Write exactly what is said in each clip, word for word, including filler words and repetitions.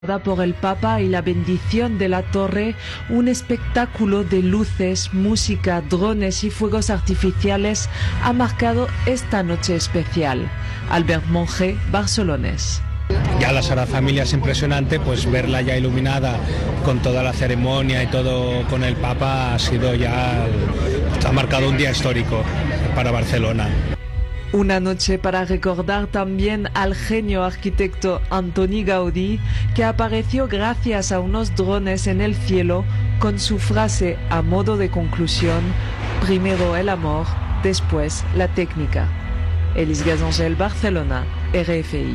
por el Papa y la bendición de la torre, un espectáculo de luces, música, drones y fuegos artificiales ha marcado esta noche especial. Albert Monge, barcelones. Ya la Sagrada Familia es impresionante, pues verla ya iluminada con toda la ceremonia y todo con el Papa ha sido ya, ha marcado un día histórico para Barcelona. Una noche para recordar también al genio arquitecto Antoni Gaudí, que apareció gracias a unos drones en el cielo con su frase a modo de conclusión: primero el amor, después la técnica. Elis Gazangel, Barcelona, R F I.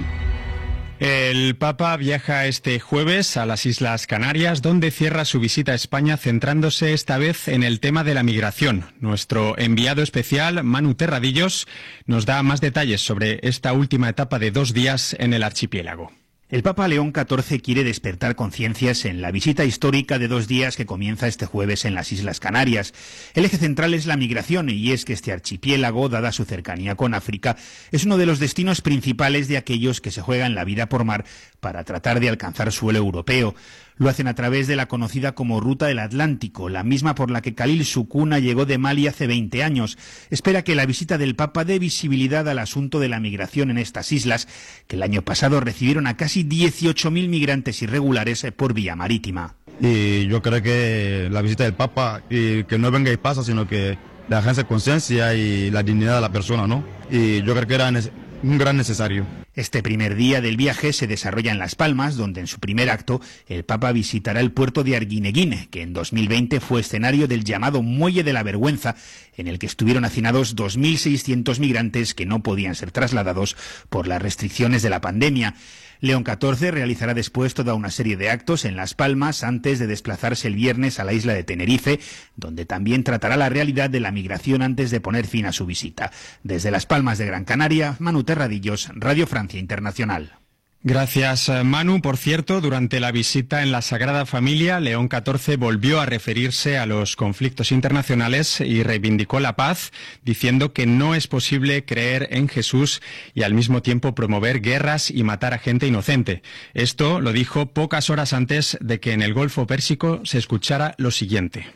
El Papa viaja este jueves a las Islas Canarias, donde cierra su visita a España centrándose esta vez en el tema de la migración. Nuestro enviado especial, Manu Terradillos, nos da más detalles sobre esta última etapa de dos días en el archipiélago. El Papa León catorce quiere despertar conciencias en la visita histórica de dos días que comienza este jueves en las Islas Canarias. El eje central es la migración, y es que este archipiélago, dada su cercanía con África, es uno de los destinos principales de aquellos que se juegan la vida por mar para tratar de alcanzar suelo europeo. Lo hacen a través de la conocida como Ruta del Atlántico, la misma por la que Khalil Sukuna llegó de Mali hace veinte años. Espera que la visita del Papa dé visibilidad al asunto de la migración en estas islas, que el año pasado recibieron a casi dieciocho mil migrantes irregulares por vía marítima. Y yo creo que la visita del Papa, y que no venga y pasa, sino que la agencia de conciencia y la dignidad de la persona, ¿no? Y yo creo que era un gran necesario. Este primer día del viaje se desarrolla en Las Palmas, donde en su primer acto el Papa visitará el puerto de Arguineguín, que en dos mil veinte fue escenario del llamado Muelle de la Vergüenza, en el que estuvieron hacinados dos mil seiscientos migrantes que no podían ser trasladados por las restricciones de la pandemia. León catorce realizará después toda una serie de actos en Las Palmas antes de desplazarse el viernes a la isla de Tenerife, donde también tratará la realidad de la migración antes de poner fin a su visita. Desde Las Palmas de Gran Canaria, Manu Terradillos, Radio Francia Internacional. Gracias, Manu. Por cierto, durante la visita en la Sagrada Familia, León catorce volvió a referirse a los conflictos internacionales y reivindicó la paz, diciendo que no es posible creer en Jesús y al mismo tiempo promover guerras y matar a gente inocente. Esto lo dijo pocas horas antes de que en el Golfo Pérsico se escuchara lo siguiente.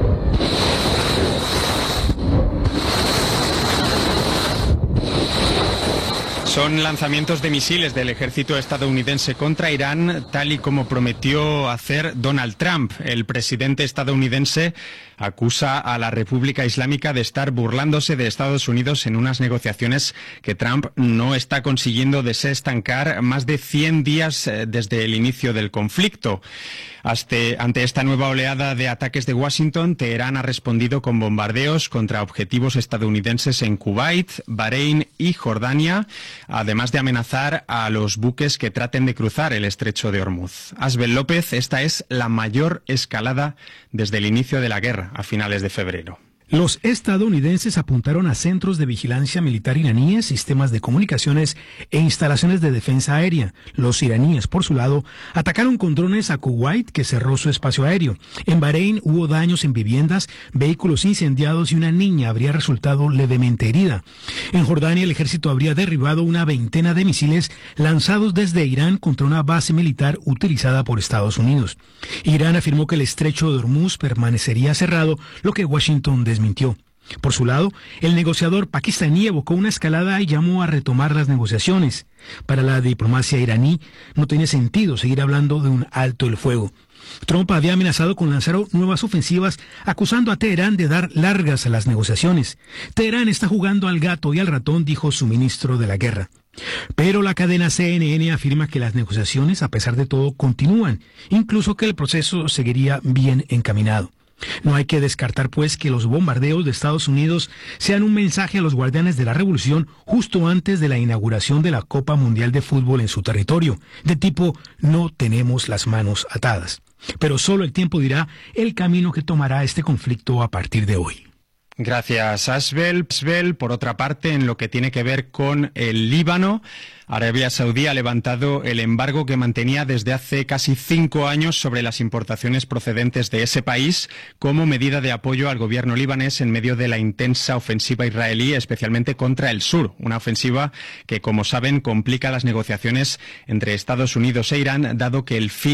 Son lanzamientos de misiles del ejército estadounidense contra Irán, tal y como prometió hacer Donald Trump. El presidente estadounidense acusa a la República Islámica de estar burlándose de Estados Unidos en unas negociaciones que Trump no está consiguiendo desestancar más de cien días desde el inicio del conflicto. Hasta, ante esta nueva oleada de ataques de Washington, Teherán ha respondido con bombardeos contra objetivos estadounidenses en Kuwait, Bahrein y Jordania, además de amenazar a los buques que traten de cruzar el estrecho de Hormuz. Asbel López, esta es la mayor escalada desde el inicio de la guerra a finales de febrero. Los estadounidenses apuntaron a centros de vigilancia militar iraníes, sistemas de comunicaciones e instalaciones de defensa aérea. Los iraníes, por su lado, atacaron con drones a Kuwait, que cerró su espacio aéreo. En Bahrein hubo daños en viviendas, vehículos incendiados y una niña habría resultado levemente herida. En Jordania, el ejército habría derribado una veintena de misiles lanzados desde Irán contra una base militar utilizada por Estados Unidos. Irán afirmó que el estrecho de Hormuz permanecería cerrado, lo que Washington desmintió. Por su lado, el negociador pakistaní evocó una escalada y llamó a retomar las negociaciones. Para la diplomacia iraní, no tiene sentido seguir hablando de un alto el fuego. Trump había amenazado con lanzar nuevas ofensivas, acusando a Teherán de dar largas a las negociaciones. Teherán está jugando al gato y al ratón, dijo su ministro de la guerra. Pero la cadena C N N afirma que las negociaciones, a pesar de todo, continúan, incluso que el proceso seguiría bien encaminado. No hay que descartar, pues, que los bombardeos de Estados Unidos sean un mensaje a los guardianes de la revolución justo antes de la inauguración de la Copa Mundial de Fútbol en su territorio, de tipo no tenemos las manos atadas. Pero solo el tiempo dirá el camino que tomará este conflicto a partir de hoy. Gracias, Asbel. Asbel, por otra parte, en lo que tiene que ver con el Líbano, Arabia Saudí ha levantado el embargo que mantenía desde hace casi cinco años sobre las importaciones procedentes de ese país como medida de apoyo al gobierno libanés en medio de la intensa ofensiva israelí, especialmente contra el sur. Una ofensiva que, como saben, complica las negociaciones entre Estados Unidos e Irán, dado que el fin